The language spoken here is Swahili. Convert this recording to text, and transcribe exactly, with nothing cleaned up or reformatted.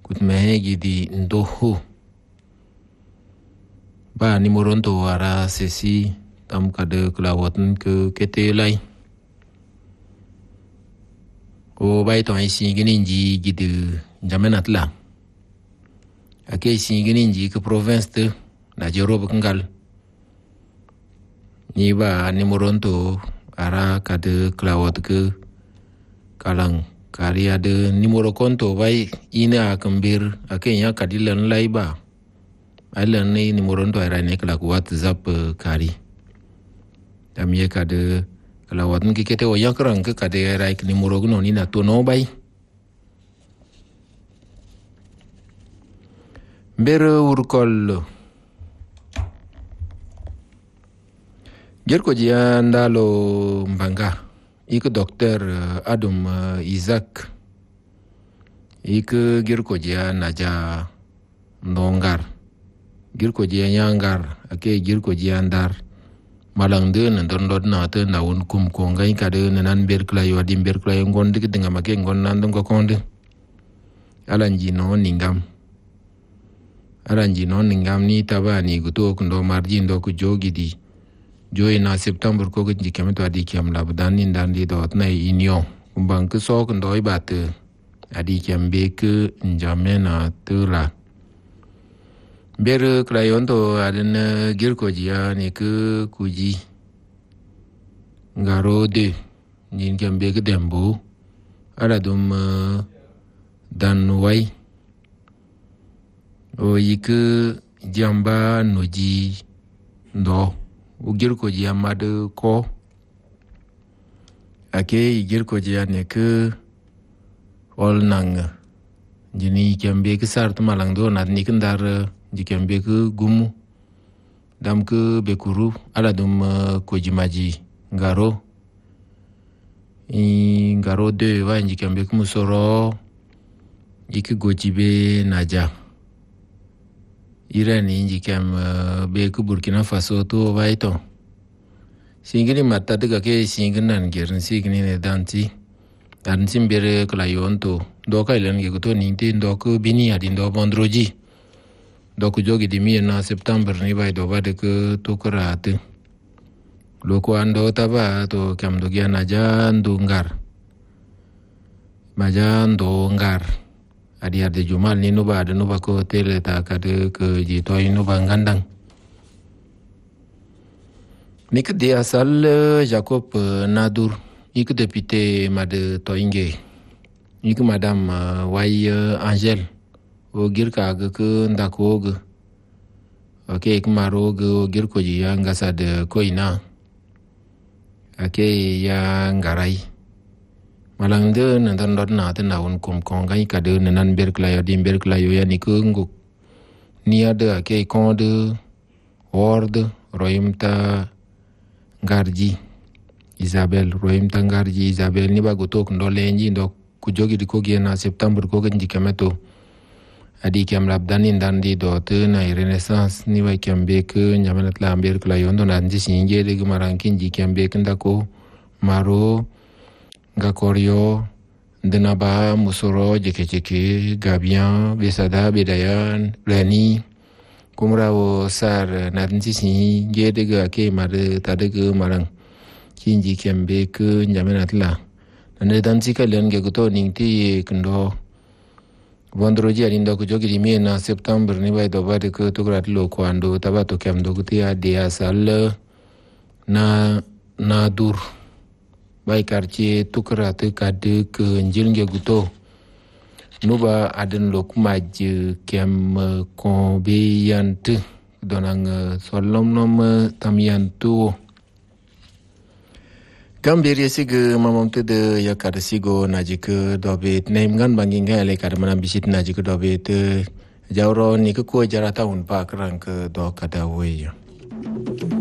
kutmehe di ndoho ba ni moronto ara sesi tam kade kelawatan ke kete lai o bai to isi gini ji gitu jamenat la ake isi gini ji ke province te na jero bengal ni ba ni moronto ara kade kelawat ke kalang kari ada ni morokonto bai ina kembir ake nya kadilan lai ba ailan ni ni moronto era ne kala kuat zap kari tamye kade kelawat ni kete o yakrang ke kade era ni morogno ni na tono bai ber urkol jerko dia ndalo mbanga ik dokter Adam Isaac ik gerko dia naja ndongar girko dia nyangar ake girko dia ndar malang de ndon dod na te na won kum ko ngai kade nan ber klayo adim ber klayo ngon dik dinga make ngon nan ko konde alanji no ningam alanji no ningam ni tabani guto kundo marji ndo ku jogi di joy na september ko gji kemeto adi kem labdan ni ndan di dot na inyo kumbang ku so kundo ibate adi kem be ke njamena tula ber klayon to aden girko dia ni ke kuji ngaro de nin kem be ke dembo ala dum dan wai o yik jamba noji ndo o girko dia made ko ake girko dia ne ke ol nang jini kem be ke sart malang do na ni kendar jikembe ke gumu dam ke bekuru ala dum ko jimaji ngaro i ngaro de wa jikembe ke musoro jike gojibe naja irani jikem be ke Burkina Faso to waito singini mata daga ke singinan gerin singini ne danti dan simbere klayon to do kailan ge to ninte do ko bini adin do bondroji donc jogi di mi na september ni bai do bade ke to karate loko ando taba to kam do gya na jandu ngar majando ngar adi ade jumal ni no bade no bako tele ta kade ke ji to ino bangandang nik dia sal Jacob Nadur ik député made to inge ik madame Wai Angel o girka ga ke ndako ga ake kumaro ga o girko ji ya ngasa de koina ake ya ngarai malangde nandan dot na ta nawon kum kongai ka de nan ber klayo dim ber klayo ya ni ko nguk ni ada ake konde ord roimta ngarji Isabel roimta ngarji Isabel ni ba gotok ndo lenji ndo kujogi di ko na september ko ganji kameto adi kem labdanin dan di dote na renaissance ni wa kem be ke nyamanat la amber kla yondo na nji singe de marankin ji kem be kenda ko maro ga koryo dena ba musoro jeke jeke gabian besada bedayan lani kumra o sar na nji singe de ga ke mar ta de ga marang kinji kem be ke nyamanat la na dan ji ka len ge go to ning ti kendo Vendredi alinda ko jogi mi na september ni bai do bade ko to grat lo kwando tabato kem do gutia dia sal na na dur bai quartier to grat ka de ko njilnge guto nuba aden lo kumaj kem ko be yant donang solom nom tamiantu Gambir yasig mamam te de yakar sigo najik dobet name gan banging gale kar mana bisit najik dobet jawro ni ko jarata un pak rank do kada weya